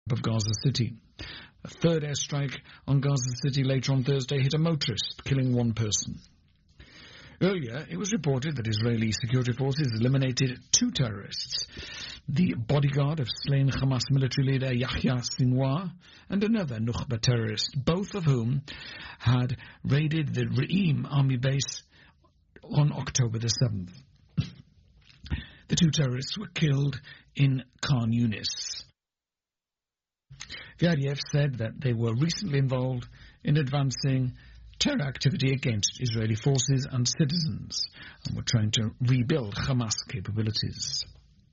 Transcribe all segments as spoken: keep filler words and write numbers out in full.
of Gaza City. A third airstrike on Gaza City later on Thursday hit a motorist, killing one person. Earlier, it was reported that Israeli security forces eliminated two terrorists, the bodyguard of slain Hamas military leader Yahya Sinwar and another Nukhba terrorist, both of whom had raided the Re'im army base on October the seventh. The two terrorists were killed in Khan Yunis. The I D F said that they were recently involved in advancing terror activity against Israeli forces and citizens and were trying to rebuild Hamas capabilities.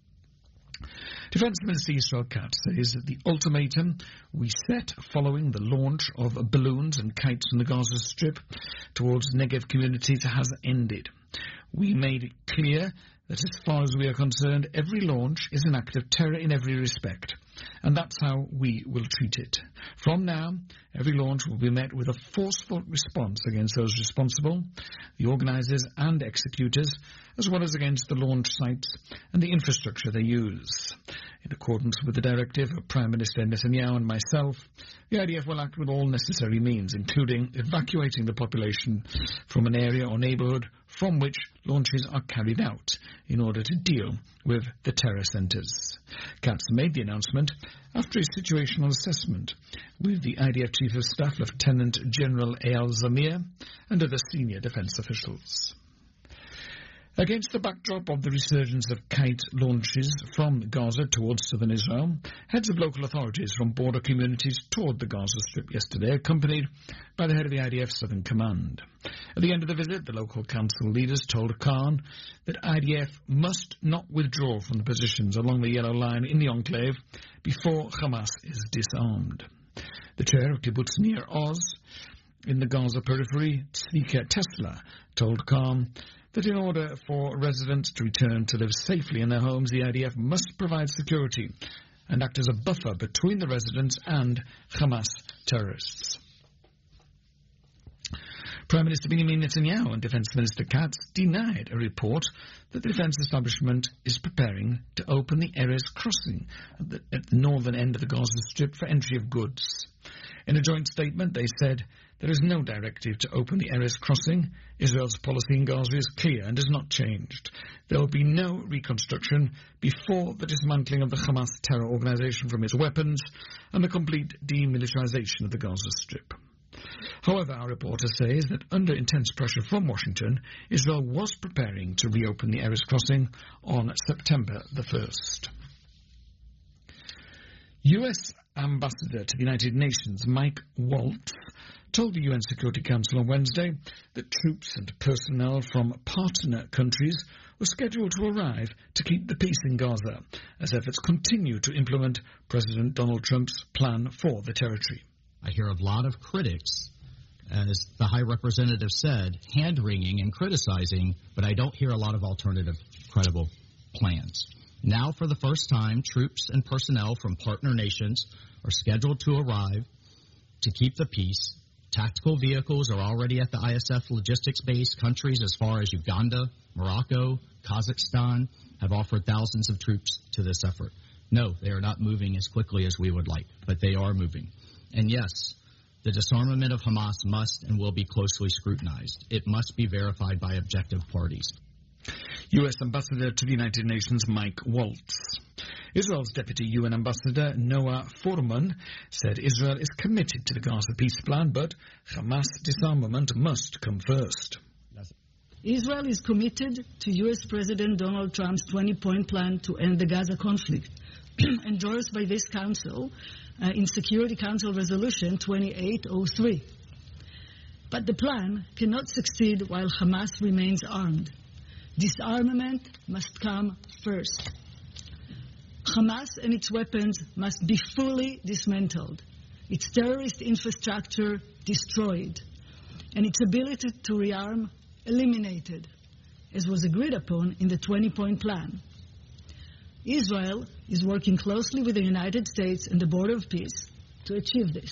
Defense Minister Israel Katz says that the ultimatum we set following the launch of balloons and kites in the Gaza Strip towards Negev communities has ended. We made it clear that as far as we are concerned, every launch is an act of terror in every respect, and that's how we will treat it. From now, every launch will be met with a forceful response against those responsible, the organisers and executors, as well as against the launch sites and the infrastructure they use. In accordance with the directive of Prime Minister Netanyahu and myself, the I D F will act with all necessary means, including evacuating the population from an area or neighbourhood from which launches are carried out, in order to deal with the terror centres. Katz made the announcement after a situational assessment with the I D F Chief of Staff Lieutenant General Eyal Zamir and other senior defence officials. Against the backdrop of the resurgence of kite launches from Gaza towards southern Israel, heads of local authorities from border communities toured the Gaza Strip yesterday, accompanied by the head of the I D F Southern Command. At the end of the visit, the local council leaders told Khan that I D F must not withdraw from the positions along the yellow line in the enclave before Hamas is disarmed. The chair of Kibbutz Nir Oz in the Gaza periphery, Tzvika Tesla, told Khan that in order for residents to return to live safely in their homes, the I D F must provide security and act as a buffer between the residents and Hamas terrorists. Prime Minister Benjamin Netanyahu and Defence Minister Katz denied a report that the defence establishment is preparing to open the Erez crossing at the, at the northern end of the Gaza Strip for entry of goods. In a joint statement, they said there is no directive to open the Erez crossing. Israel's policy in Gaza is clear and has not changed. There will be no reconstruction before the dismantling of the Hamas terror organisation from its weapons and the complete demilitarisation of the Gaza Strip. However, our reporter says that under intense pressure from Washington, Israel was preparing to reopen the Erez crossing on September the first. U S Ambassador to the United Nations Mike Waltz told the U N Security Council on Wednesday that troops and personnel from partner countries were scheduled to arrive to keep the peace in Gaza as efforts continue to implement President Donald Trump's plan for the territory. I hear a lot of critics, as the High Representative said, hand-wringing and criticizing, but I don't hear a lot of alternative credible plans. Now, for the first time, troops and personnel from partner nations are scheduled to arrive to keep the peace. Tactical vehicles are already at the I S F logistics base. Countries as far as Uganda, Morocco, Kazakhstan have offered thousands of troops to this effort. No, they are not moving as quickly as we would like, but they are moving. And yes, the disarmament of Hamas must and will be closely scrutinized. It must be verified by objective parties. U S Ambassador to the United Nations Mike Waltz. Israel's Deputy U N Ambassador Noah Foreman said Israel is committed to the Gaza peace plan, but Hamas disarmament must come first. Israel is committed to U S President Donald Trump's twenty-point plan to end the Gaza conflict, endorsed by this Council uh, in Security Council Resolution twenty-eight oh three. But the plan cannot succeed while Hamas remains armed. Disarmament must come first. Hamas and its weapons must be fully dismantled, its terrorist infrastructure destroyed, and its ability to rearm eliminated, as was agreed upon in the twenty-point plan. Israel is working closely with the United States and the Board of Peace to achieve this.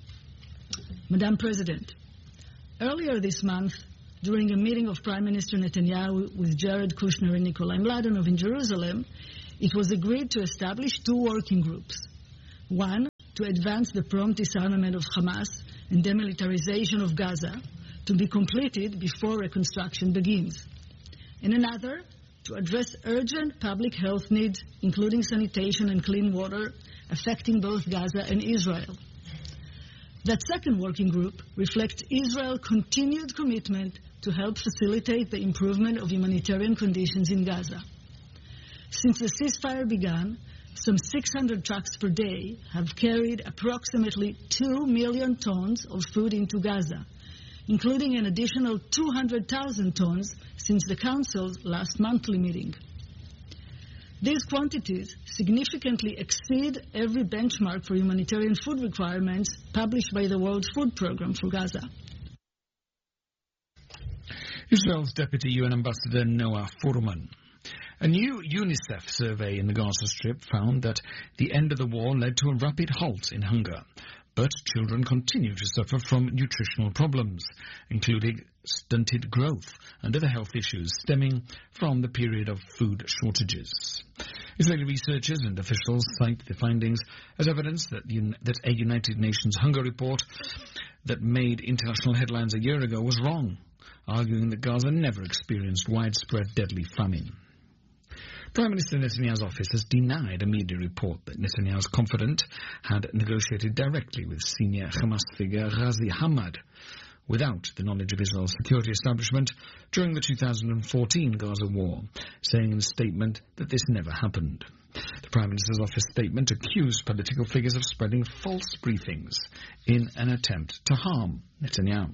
Madam President, earlier this month, during a meeting of Prime Minister Netanyahu with Jared Kushner and Nikolai Mladenov in Jerusalem, it was agreed to establish two working groups. One, to advance the prompt disarmament of Hamas and demilitarization of Gaza to be completed before reconstruction begins. And another, to address urgent public health needs, including sanitation and clean water, affecting both Gaza and Israel. That second working group reflects Israel's continued commitment to help facilitate the improvement of humanitarian conditions in Gaza. Since the ceasefire began, some six hundred trucks per day have carried approximately two million tons of food into Gaza, including an additional two hundred thousand tons since the Council's last monthly meeting. These quantities significantly exceed every benchmark for humanitarian food requirements published by the World Food Programme for Gaza. Israel's Deputy U N Ambassador Noah Furman. A new UNICEF survey in the Gaza Strip found that the end of the war led to a rapid halt in hunger, but children continue to suffer from nutritional problems, including stunted growth and other health issues stemming from the period of food shortages. Israeli researchers and officials cite the findings as evidence that, the, that a United Nations hunger report that made international headlines a year ago was wrong, arguing that Gaza never experienced widespread deadly famine. Prime Minister Netanyahu's office has denied a media report that Netanyahu's confidant had negotiated directly with senior Hamas figure Ghazi Hamad without the knowledge of Israel's security establishment during the two thousand fourteen Gaza war, saying in a statement that this never happened. The Prime Minister's office statement accused political figures of spreading false briefings in an attempt to harm Netanyahu.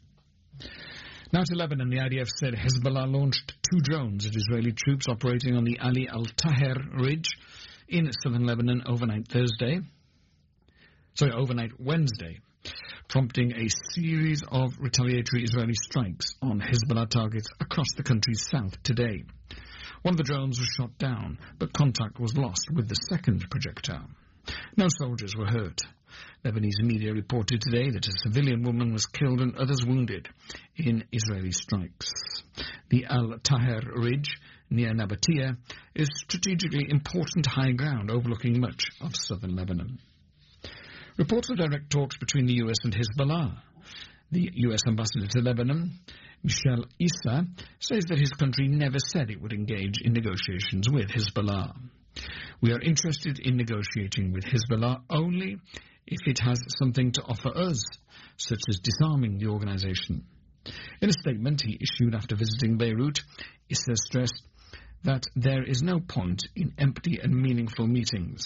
Now to Lebanon, the I D F said Hezbollah launched two drones at Israeli troops operating on the Ali al-Taher Ridge in southern Lebanon overnight Thursday, sorry, overnight Wednesday, prompting a series of retaliatory Israeli strikes on Hezbollah targets across the country's south today. One of the drones was shot down, but contact was lost with the second projectile. No soldiers were hurt. Lebanese media reported today that a civilian woman was killed and others wounded in Israeli strikes. The Al-Taher Ridge near Nabatea is strategically important high ground overlooking much of southern Lebanon. Reports of direct talks between the U S and Hezbollah. The U S ambassador to Lebanon, Michel Issa, says that his country never said it would engage in negotiations with Hezbollah. We are interested in negotiating with Hezbollah only if it has something to offer us, such as disarming the organization. In a statement he issued after visiting Beirut, Issa stressed that there is no point in empty and meaningful meetings.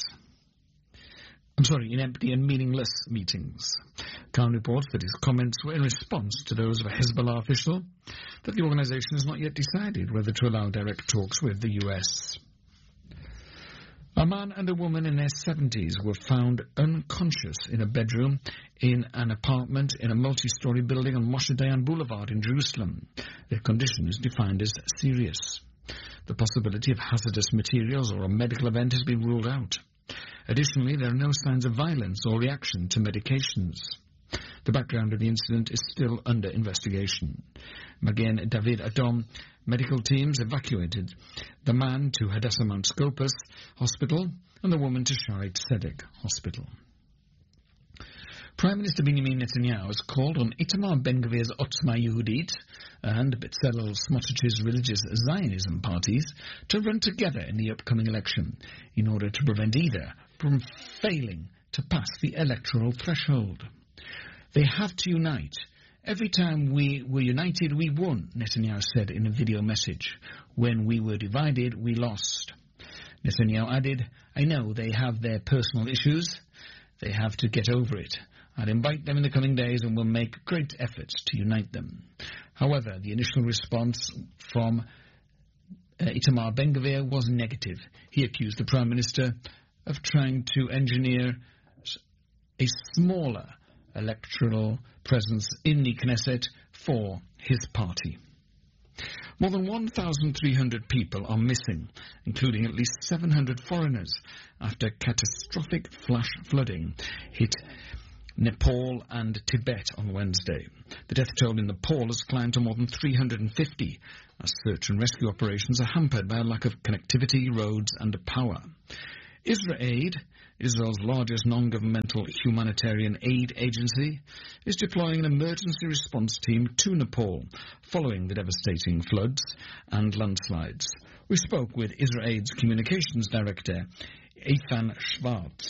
I'm sorry, in empty and meaningless meetings. Khan reports that his comments were in response to those of a Hezbollah official, that the organization has not yet decided whether to allow direct talks with the U S. A man and a woman in their seventies were found unconscious in a bedroom in an apartment in a multi-story building on Moshe Dayan Boulevard in Jerusalem. Their condition is defined as serious. The possibility of hazardous materials or a medical event has been ruled out. Additionally, there are no signs of violence or reaction to medications. The background of the incident is still under investigation. Magen David Adom medical teams evacuated the man to Hadassah Mount Scopus Hospital and the woman to Shaare Tzedek Hospital. Prime Minister Benjamin Netanyahu has called on Itamar Ben-Gvir's Otzma Yehudit and Bezalel Smotrich's religious Zionism parties to run together in the upcoming election in order to prevent either from failing to pass the electoral threshold. They have to unite. Every time we were united, we won, Netanyahu said in a video message. When we were divided, we lost. Netanyahu added, I know they have their personal issues. They have to get over it. I'll invite them in the coming days and will make great efforts to unite them. However, the initial response from uh, Itamar Ben-Gvir was negative. He accused the Prime Minister of trying to engineer a smaller electoral presence in the Knesset for his party. More than one thousand three hundred people are missing, including at least seven hundred foreigners, after catastrophic flash flooding hit Nepal and Tibet on Wednesday. The death toll in Nepal has climbed to more than three hundred fifty, as search and rescue operations are hampered by a lack of connectivity, roads and power. IsraAid Israel's largest non-governmental humanitarian aid agency, is deploying an emergency response team to Nepal following the devastating floods and landslides. We spoke with IsraAid's communications director, Ethan Schwartz.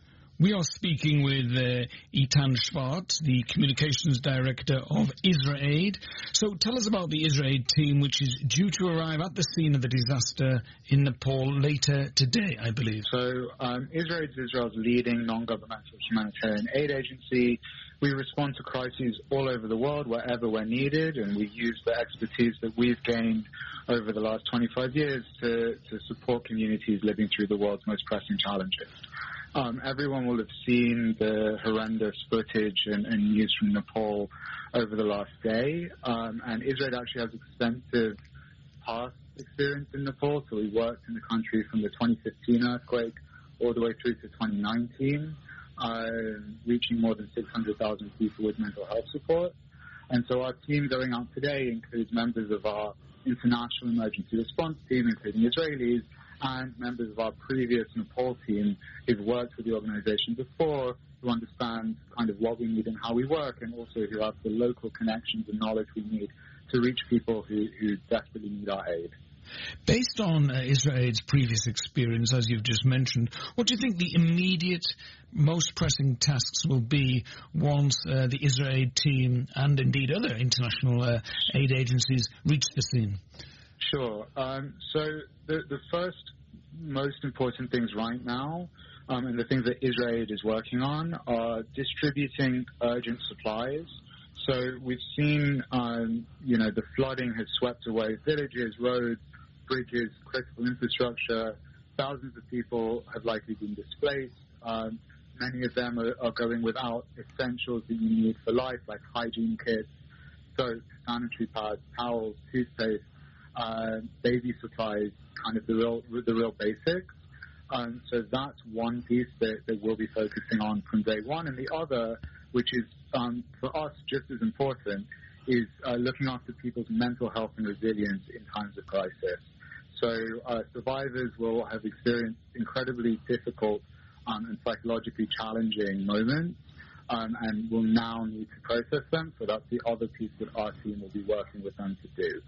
We are speaking with uh, Ethan Schwartz, the communications director of IsraAid. So tell us about the IsraAid team, which is due to arrive at the scene of the disaster in Nepal later today, I believe. So um, IsraAid is Israel's leading non-governmental humanitarian aid agency. We respond to crises all over the world, wherever we're needed, and we use the expertise that we've gained over the last twenty-five years to, to support communities living through the world's most pressing challenges. Um, everyone will have seen the horrendous footage and, and news from Nepal over the last day. Um, and IsraAid actually has extensive past experience in Nepal. So we worked in the country from the twenty fifteen earthquake all the way through to twenty nineteen, uh, reaching more than six hundred thousand people with mental health support. And so our team going out today includes members of our international emergency response team, including Israelis, and members of our previous Nepal team who've worked with the organization before, who understand kind of what we need and how we work, and also who have the local connections and knowledge we need to reach people who, who desperately need our aid. Based on uh, IsraAid's previous experience, as you've just mentioned, what do you think the immediate, most pressing tasks will be once uh, the IsraAid team and indeed other international uh, aid agencies reach the scene? Sure. Um, so the, the first most important things right now, um, and the things that IsraAid is working on, are distributing urgent supplies. So we've seen, um, you know, the flooding has swept away villages, roads, bridges, critical infrastructure. Thousands of people have likely been displaced. Um, many of them are, are going without essentials that you need for life, like hygiene kits, soap, sanitary pads, towels, toothpaste. Uh, baby supplies, kind of the real the real basics. Um, so that's one piece that, that we'll be focusing on from day one. And the other, which is um, for us just as important, is uh, looking after people's mental health and resilience in times of crisis. So uh, survivors will have experienced incredibly difficult um, and psychologically challenging moments, um, and will now need to process them. So that's the other piece that our team will be working with them to do.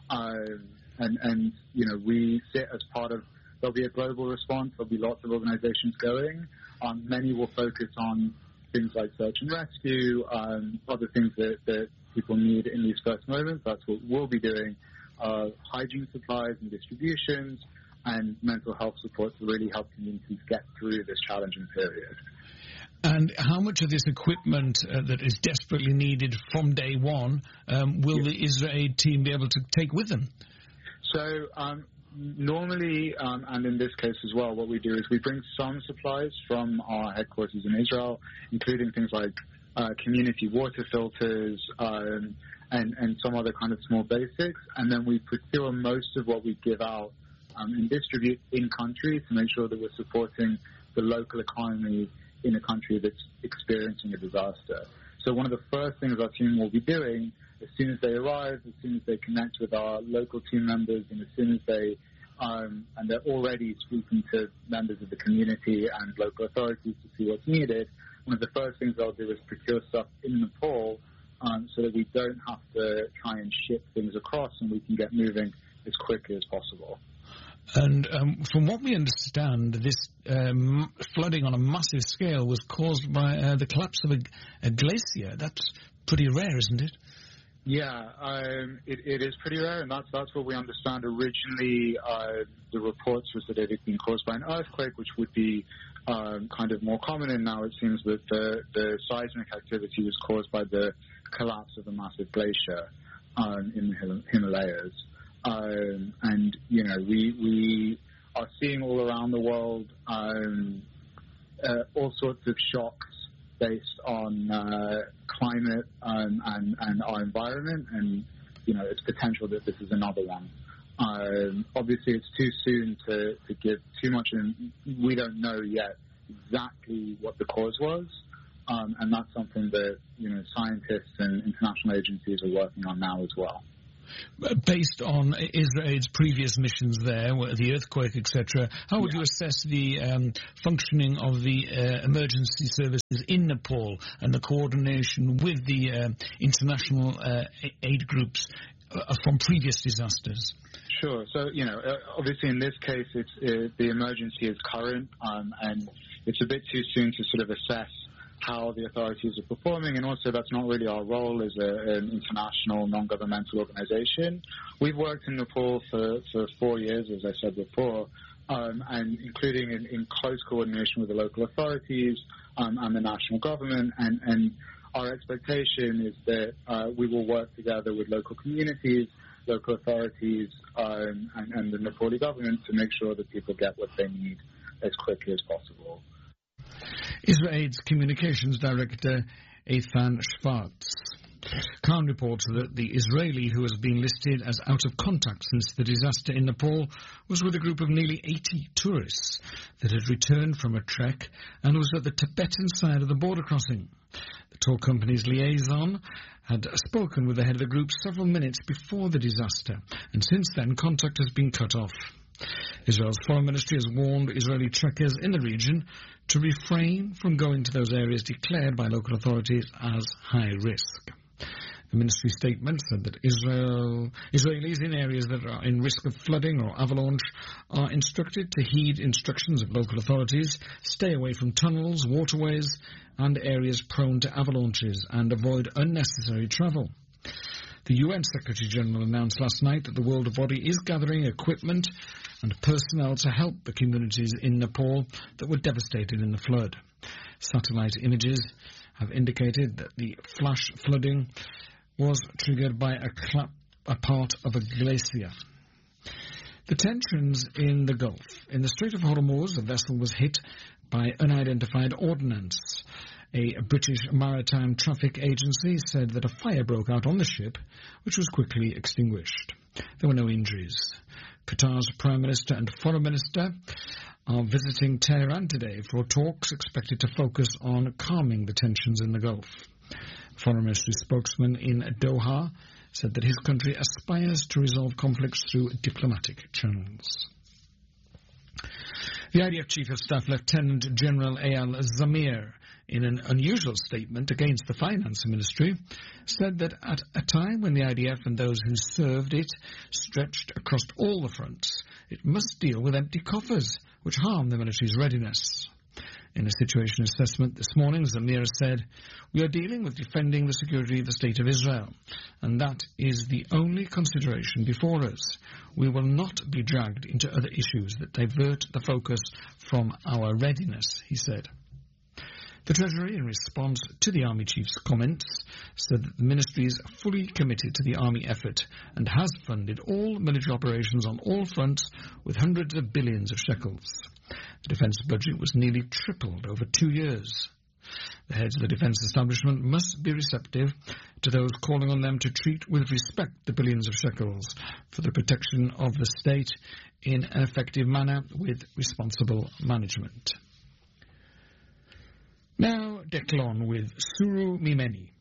Um, and, and, you know, we sit as part of, there'll be a global response, there'll be lots of organizations going. Um, many will focus on things like search and rescue, um, other things that, that people need in these first moments. That's what we'll be doing. Uh, hygiene supplies and distributions, and mental health support to really help communities get through this challenging period. And how much of this equipment uh, that is desperately needed from day one um, will yeah. the IsraAid team be able to take with them? So um, normally, um, and in this case as well, what we do is we bring some supplies from our headquarters in Israel, including things like uh, community water filters um, and, and some other kind of small basics. And then we procure most of what we give out um, and distribute in country to make sure that we're supporting the local economy in a country that's experiencing a disaster. So one of the first things our team will be doing as soon as they arrive, as soon as they connect with our local team members, and as soon as they, um, and they're already speaking to members of the community and local authorities to see what's needed, one of the first things they'll do is procure stuff in Nepal um, so that we don't have to try and ship things across, and we can get moving as quickly as possible. And um, from what we understand, this um, flooding on a massive scale was caused by uh, the collapse of a, a glacier. That's pretty rare, isn't it? Yeah, um, it, it is pretty rare, and that's that's what we understand. Originally, uh, the reports was that it had been caused by an earthquake, which would be um, kind of more common, and now it seems that the, the seismic activity was caused by the collapse of a massive glacier um, in the Him- Himalayas. Um, and, you know, we we are seeing all around the world um, uh, all sorts of shocks based on uh, climate um, and, and our environment, and, you know, it's potential that this is another one. Um, obviously, it's too soon to, to give too much, and we don't know yet exactly what the cause was, um, and that's something that, you know, scientists and international agencies are working on now as well. Based on Israel's previous missions there, the earthquake, et cetera, how would Yeah. you assess the um, functioning of the uh, emergency services in Nepal and the coordination with the uh, international uh, aid groups uh, from previous disasters? Sure. So, you know, uh, obviously in this case, it's uh, the emergency is current, um, and it's a bit too soon to sort of assess how the authorities are performing, and also that's not really our role as a, an international non-governmental organization. We've worked in Nepal for, for four years, as I said before, um, and including in, in close coordination with the local authorities um, and the national government, and, and our expectation is that uh, we will work together with local communities, local authorities, um, and, and the Nepali government to make sure that people get what they need as quickly as possible. Israel's communications director, Ethan Schwartz. Khan reports that the Israeli who has been listed as out of contact since the disaster in Nepal was with a group of nearly eighty tourists that had returned from a trek and was at the Tibetan side of the border crossing. The tour company's liaison had spoken with the head of the group several minutes before the disaster, and since then contact has been cut off. Israel's foreign ministry has warned Israeli trekkers in the region to refrain from going to those areas declared by local authorities as high risk. The ministry statement said that Israel, Israelis in areas that are in risk of flooding or avalanche are instructed to heed instructions of local authorities, stay away from tunnels, waterways, and areas prone to avalanches, and avoid unnecessary travel. The U N Secretary-General announced last night that the world body is gathering equipment and personnel to help the communities in Nepal that were devastated in the flood. Satellite images have indicated that the flash flooding was triggered by a, clap, a part of a glacier. The tensions in the Gulf. In the Strait of Hormuz, a vessel was hit by unidentified ordnance. A British maritime traffic agency said that a fire broke out on the ship, which was quickly extinguished. There were no injuries. Qatar's Prime Minister and Foreign Minister are visiting Tehran today for talks expected to focus on calming the tensions in the Gulf. Foreign Ministry spokesman in Doha said that his country aspires to resolve conflicts through diplomatic channels. The I D F Chief of Staff, Lieutenant General Eyal Zamir, in an unusual statement against the Finance Ministry, said that at a time when the I D F and those who served it stretched across all the fronts, it must deal with empty coffers, which harm the military's readiness. In a situation assessment this morning, Zamir said, "We are dealing with defending the security of the State of Israel, and that is the only consideration before us. We will not be dragged into other issues that divert the focus from our readiness," he said. The Treasury, in response to the Army Chief's comments, said that the Ministry is fully committed to the Army effort and has funded all military operations on all fronts with hundreds of billions of shekels. The defence budget was nearly tripled over two years. The heads of the defence establishment must be receptive to those calling on them to treat with respect the billions of shekels for the protection of the state in an effective manner with responsible management. Now, Declan with Suru Mimeni.